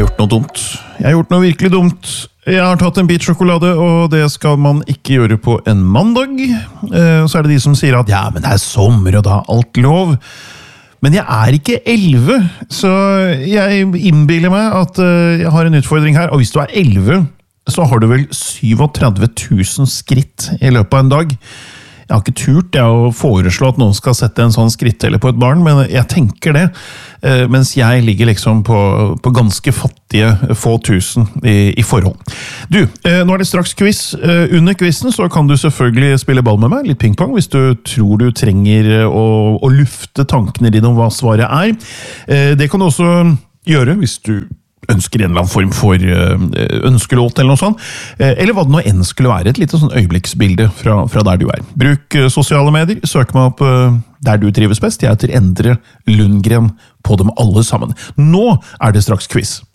har gjort noe dumt. Jeg har gjort noe virkelig dumt. Jeg har tatt en bit sjokolade, og det skal man ikke gjøre på en mandag. Så er det de som sier at ja, men det er sommer, og da er alt lov. Men jeg er ikke 11, så jeg innbiller meg at jeg har en utfordring her. Og hvis du er 11, så har du vel 37 000 skritt i løpet av en dag. Jeg har ikke turt å foreslå at noen skal sette en sånn skritteller på et barn, men jeg tenker det, mens jeg ligger liksom på ganske fattige få tusen i forhold. Du, nå er det straks quiz. Under quizen så kan du selvfølgelig spille ball med meg, litt pingpong, hvis du tror du trenger å lufte tankene dine om hva svaret er. Det kan du også gjøre hvis du ønsker en eller annen form for ønskelåt eller noe sånt, eller hva det nå enn skulle være, et lite sånn øyeblikksbilde fra der du er. Bruk sosiale medier, søk meg opp der du trives best. Jeg heter Endre Lundgren på dem alle sammen. Nå er det straks quiz.